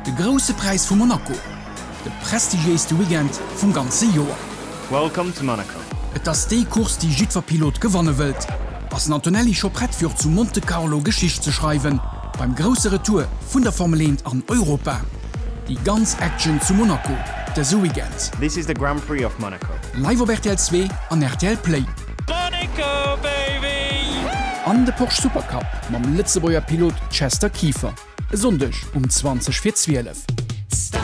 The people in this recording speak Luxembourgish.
De grosse Preis vu Monaco. De prestigieeste Weekend vum ganze Joer. Welcome to Monaco. Et ass déi Kurs die Jitwerpilot gewanne wët. Ass Antonelli Choprett fir zu Monte Carlo Geschicht ze schreiben, beim grosse Tour vun der Formel 1 an Europa. Die ganz Action zu Monaco, der Weekend. This is the Grand Prix of Monaco. Live op RTL 2 an RTL Play. Monaco, baby! An de Porsche Supercup mam Litzebauer Pilot Chester Kiefer. Sondech 20:12.